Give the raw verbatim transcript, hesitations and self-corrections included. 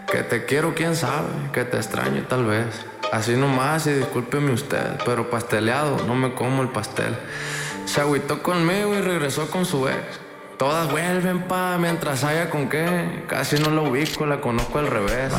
Que te quiero, quién sabe, que te extraño tal vez. Así nomás y discúlpeme usted, pero pasteleado, no me como el pastel. Se agüitó conmigo y regresó con su ex. Todas vuelven pa' mientras haya con qué. Casi no la ubico, la conozco al revés.